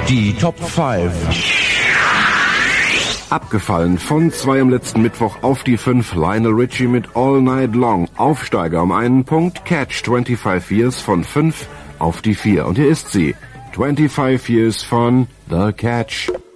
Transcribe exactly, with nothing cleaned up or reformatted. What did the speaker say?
Die Top fünf. Abgefallen von zwei am letzten Mittwoch auf die fünf, Lionel Richie mit All Night Long. Aufsteiger um einen Punkt, Catch twenty-five Years von fünf auf die vier. Und hier ist sie, twenty-five Years von The Catch.